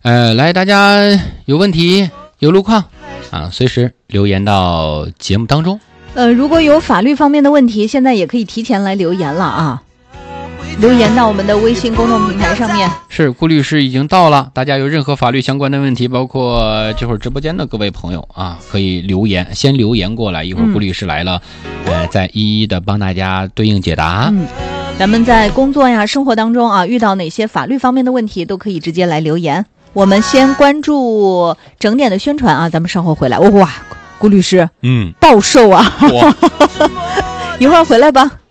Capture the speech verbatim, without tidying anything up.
呃，来，大家有问题有路况啊，随时留言到节目当中。 呃，如果有法律方面的问题，现在也可以提前来留言了啊，留言到我们的微信公众平台上面。 是，顾律师已经到了，大家有任何法律相关的问题，包括这会儿直播间的各位朋友啊，可以留言，先留言过来，一会儿顾律师来了，嗯、呃，再一一的帮大家对应解答。 嗯，咱们在工作呀、生活当中啊，遇到哪些法律方面的问题，都可以直接来留言。我们先关注整点的宣传啊，咱们稍后回来。哇，顾律师， 嗯， 暴瘦啊！一会儿回来吧。